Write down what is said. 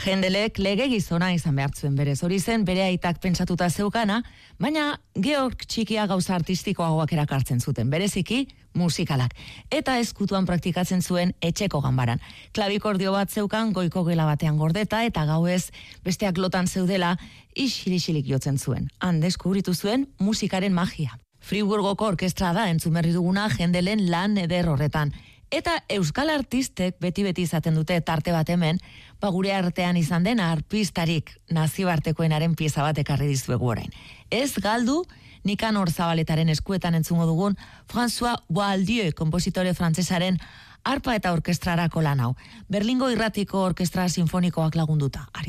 Jendelek lege gizona izan behar zuen berez, hori zen bere aitak pentsatuta zeukana, baina Georg txikia gauza artistikoagoak erakartzen zuten, bereziki musikalak, eta ezkutuan praktikatzen zuen etxeko ganbaran. Klabikordio bat zeukan goiko gela batean gordeta, eta gauez besteak lotan zeudela isilik jotzen zuen. Han deskubritu zuen musikaren magia. Friburgoko orkestra da entzumerri duguna Hendelen lan eder horretan. Eta euskal artistek beti izaten dute tarte bat hemen, gure artean izan den arpistarik nazioartekoenaren pieza bat ekarri dizuegu orain. Ez galdu, Nikanor Zabaletaren eskuetan entzungo dugun François Boieldieu konpositore frantsesaren arpa eta orkestrarako lan hau. Berlingo irratiko orkestra sinfonikoak lagunduta.